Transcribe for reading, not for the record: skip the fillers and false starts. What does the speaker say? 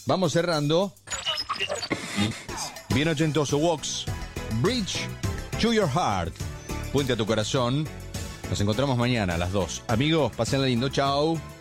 Vamos cerrando. Bien ochentoso, Walks, Bridge to Your Heart, Puente a tu corazón. Nos encontramos mañana a las 2. Amigos, pasen lindo, chao.